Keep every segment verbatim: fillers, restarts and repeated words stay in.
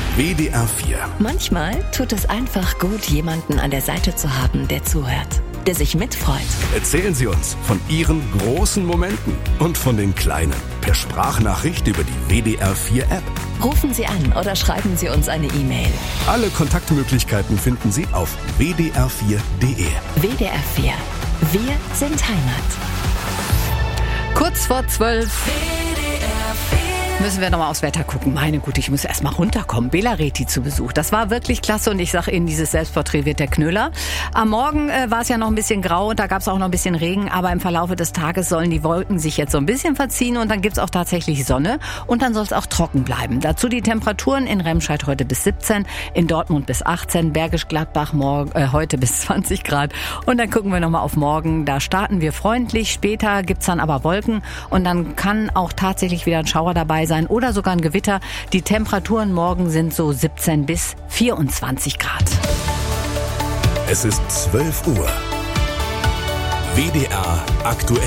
W D R vier. Manchmal tut es einfach gut, jemanden an der Seite zu haben, der zuhört, der sich mitfreut. Erzählen Sie uns von Ihren großen Momenten und von den kleinen. Per Sprachnachricht über die W D R vier App. Rufen Sie an oder schreiben Sie uns eine E-Mail. Alle Kontaktmöglichkeiten finden Sie auf w d r vier punkt d e. W D R vier. Wir sind Heimat. Kurz vor zwölf. Müssen wir nochmal aufs Wetter gucken. Meine Güte, ich muss erst mal runterkommen. Bela Reti zu Besuch. Das war wirklich klasse und ich sage Ihnen, dieses Selbstporträt wird der Knüller. Am Morgen äh, war es ja noch ein bisschen grau und da gab es auch noch ein bisschen Regen, aber im Verlaufe des Tages sollen die Wolken sich jetzt so ein bisschen verziehen und dann gibt's auch tatsächlich Sonne und dann soll es auch trocken bleiben. Dazu die Temperaturen in Remscheid heute bis siebzehn, in Dortmund bis achtzehn, Bergisch Gladbach morgen, äh, heute bis zwanzig Grad. Und dann gucken wir nochmal auf morgen. Da starten wir freundlich, später gibt's dann aber Wolken und dann kann auch tatsächlich wieder ein Schauer dabei sein. Sein oder sogar ein Gewitter. Die Temperaturen morgen sind so siebzehn bis vierundzwanzig Grad. Es ist zwölf Uhr. W D R aktuell.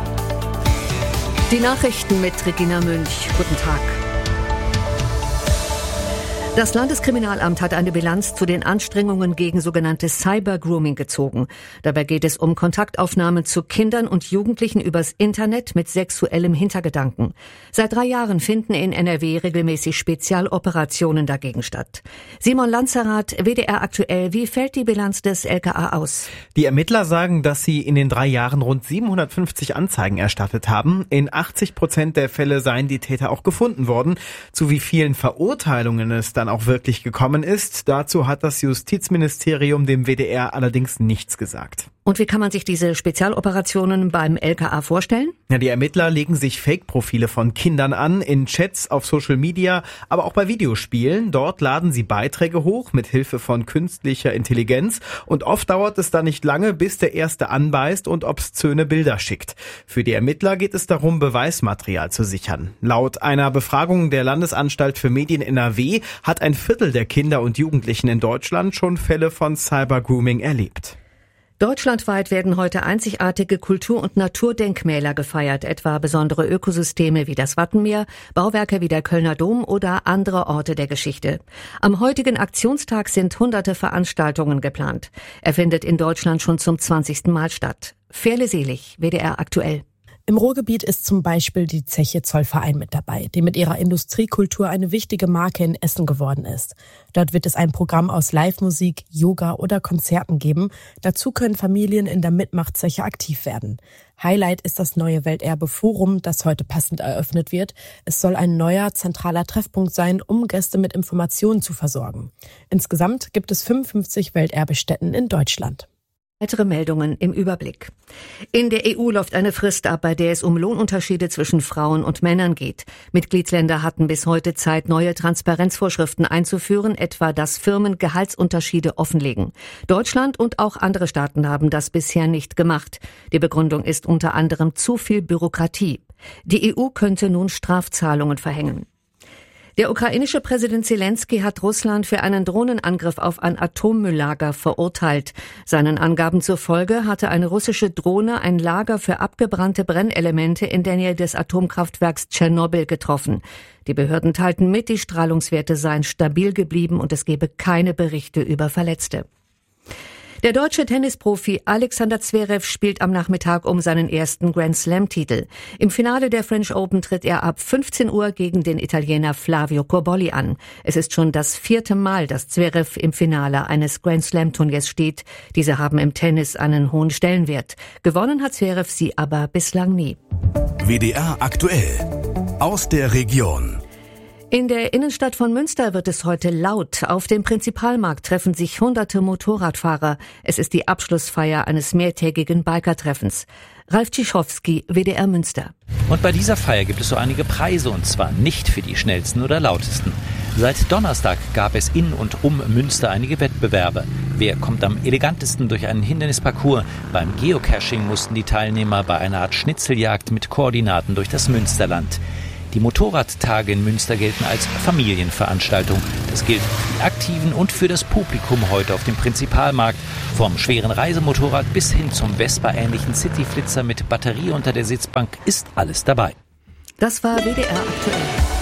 Die Nachrichten mit Regina Münch. Guten Tag. Das Landeskriminalamt hat eine Bilanz zu den Anstrengungen gegen sogenanntes Cyber-Grooming gezogen. Dabei geht es um Kontaktaufnahmen zu Kindern und Jugendlichen übers Internet mit sexuellem Hintergedanken. Seit drei Jahren finden in N R W regelmäßig Spezialoperationen dagegen statt. Simon Lanzerath, W D R aktuell, wie fällt die Bilanz des L K A aus? Die Ermittler sagen, dass sie in den drei Jahren rund siebenhundertfünfzig Anzeigen erstattet haben. In achtzig Prozent der Fälle seien die Täter auch gefunden worden. Zu wie vielen Verurteilungen es dann auch wirklich gekommen ist, dazu hat das Justizministerium dem W D R allerdings nichts gesagt. Und wie kann man sich diese Spezialoperationen beim L K A vorstellen? Ja, die Ermittler legen sich Fake-Profile von Kindern an, in Chats, auf Social Media, aber auch bei Videospielen. Dort laden sie Beiträge hoch mit Hilfe von künstlicher Intelligenz und oft dauert es dann nicht lange, bis der Erste anbeißt und obszöne Bilder schickt. Für die Ermittler geht es darum, Beweismaterial zu sichern. Laut einer Befragung der Landesanstalt für Medien N R W hat ein Viertel der Kinder und Jugendlichen in Deutschland schon Fälle von Cybergrooming erlebt. Deutschlandweit werden heute einzigartige Kultur- und Naturdenkmäler gefeiert, etwa besondere Ökosysteme wie das Wattenmeer, Bauwerke wie der Kölner Dom oder andere Orte der Geschichte. Am heutigen Aktionstag sind hunderte Veranstaltungen geplant. Er findet in Deutschland schon zum zwanzigsten Mal statt. Ferle Selig, W D R aktuell. Im Ruhrgebiet ist zum Beispiel die Zeche Zollverein mit dabei, die mit ihrer Industriekultur eine wichtige Marke in Essen geworden ist. Dort wird es ein Programm aus Live-Musik, Yoga oder Konzerten geben. Dazu können Familien in der Mitmachzeche aktiv werden. Highlight ist das neue Welterbe-Forum, das heute passend eröffnet wird. Es soll ein neuer, zentraler Treffpunkt sein, um Gäste mit Informationen zu versorgen. Insgesamt gibt es fünfundfünfzig Welterbestätten in Deutschland. Weitere Meldungen im Überblick. In der E U läuft eine Frist ab, bei der es um Lohnunterschiede zwischen Frauen und Männern geht. Mitgliedsländer hatten bis heute Zeit, neue Transparenzvorschriften einzuführen, etwa dass Firmen Gehaltsunterschiede offenlegen. Deutschland und auch andere Staaten haben das bisher nicht gemacht. Die Begründung ist unter anderem zu viel Bürokratie. Die E U könnte nun Strafzahlungen verhängen. Der ukrainische Präsident Zelensky hat Russland für einen Drohnenangriff auf ein Atommülllager verurteilt. Seinen Angaben zufolge hatte eine russische Drohne ein Lager für abgebrannte Brennelemente in der Nähe des Atomkraftwerks Tschernobyl getroffen. Die Behörden teilten mit, die Strahlungswerte seien stabil geblieben und es gebe keine Berichte über Verletzte. Der deutsche Tennisprofi Alexander Zverev spielt am Nachmittag um seinen ersten Grand-Slam-Titel. Im Finale der French Open tritt er ab fünfzehn Uhr gegen den Italiener Flavio Cobolli an. Es ist schon das vierte Mal, dass Zverev im Finale eines Grand-Slam-Turniers steht. Diese haben im Tennis einen hohen Stellenwert. Gewonnen hat Zverev sie aber bislang nie. W D R aktuell. Aus der Region. In der Innenstadt von Münster wird es heute laut. Auf dem Prinzipalmarkt treffen sich hunderte Motorradfahrer. Es ist die Abschlussfeier eines mehrtägigen Bikertreffens. Ralf Tschischowski, W D R Münster. Und bei dieser Feier gibt es so einige Preise, und zwar nicht für die schnellsten oder lautesten. Seit Donnerstag gab es in und um Münster einige Wettbewerbe. Wer kommt am elegantesten durch einen Hindernisparcours? Beim Geocaching mussten die Teilnehmer bei einer Art Schnitzeljagd mit Koordinaten durch das Münsterland. Die Motorradtage in Münster gelten als Familienveranstaltung. Das gilt für die Aktiven und für das Publikum heute auf dem Prinzipalmarkt. Vom schweren Reisemotorrad bis hin zum Vespa-ähnlichen Cityflitzer mit Batterie unter der Sitzbank ist alles dabei. Das war W D R aktuell.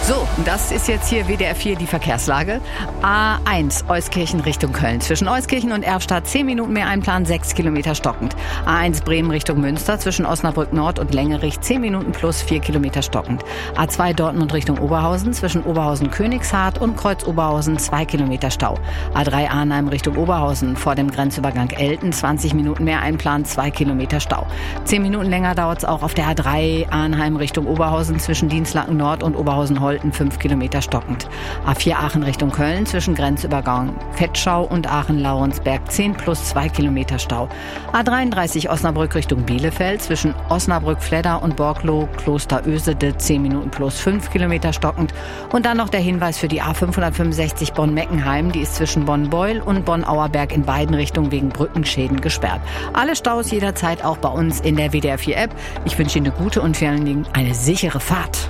So, das ist jetzt hier W D R vier die Verkehrslage. A eins Euskirchen Richtung Köln. Zwischen Euskirchen und Erfstadt zehn Minuten mehr einplanen, sechs Kilometer stockend. A eins Bremen Richtung Münster. Zwischen Osnabrück Nord und Längerich zehn Minuten plus vier Kilometer stockend. A zwei Dortmund Richtung Oberhausen. Zwischen Oberhausen Königshardt und Kreuz Oberhausen zwei Kilometer Stau. A drei Arnheim Richtung Oberhausen. Vor dem Grenzübergang Elten zwanzig Minuten mehr einplanen, zwei Kilometer Stau. zehn Minuten länger dauert es auch auf der A drei Arnheim Richtung Oberhausen. Zwischen Dienstlaken Nord und Oberhausen-Holten fünf Kilometer stockend. A vier Aachen Richtung Köln zwischen Grenzübergang Fettschau und Aachen-Laurensberg zehn plus zwei Kilometer Stau. A dreiunddreißig Osnabrück Richtung Bielefeld zwischen Osnabrück-Fledder und Borgloh Klosterösede zehn Minuten plus fünf Kilometer stockend. Und dann noch der Hinweis für die A fünfhundertfünfundsechzig Bonn-Meckenheim. Die ist zwischen Bonn-Beul und Bonn-Auerberg in beiden Richtungen wegen Brückenschäden gesperrt. Alle Staus jederzeit auch bei uns in der W D R vier App. Ich wünsche Ihnen eine gute und vor allen Dingen eine sichere Fahrt.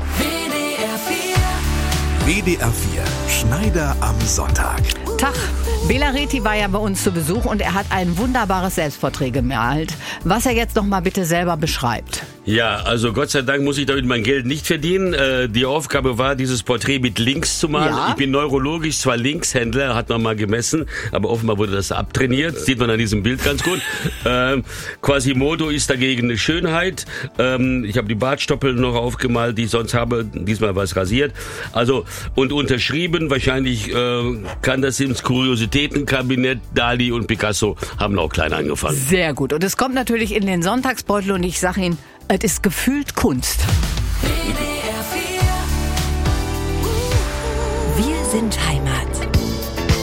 W D R vier Schneider am Sonntag. Tag. Bela Reti war ja bei uns zu Besuch und er hat ein wunderbares Selbstporträt gemalt, was er jetzt noch mal bitte selber beschreibt. Ja, also Gott sei Dank muss ich damit mein Geld nicht verdienen. Äh, die Aufgabe war, dieses Porträt mit links zu malen. Ja. Ich bin neurologisch zwar Linkshändler, hat man mal gemessen, aber offenbar wurde das abtrainiert. Das sieht man an diesem Bild ganz gut. ähm, Quasimodo ist dagegen eine Schönheit. Ähm, ich habe die Bartstoppeln noch aufgemalt, die ich sonst habe. Diesmal war es rasiert. Also und unterschrieben. Wahrscheinlich äh, kann das ins Kuriositätenkabinett. Dali und Picasso haben auch klein angefangen. Sehr gut. Und es kommt natürlich in den Sonntagsbeutel und ich sage Ihnen, es ist gefühlt Kunst. Wir sind Heim.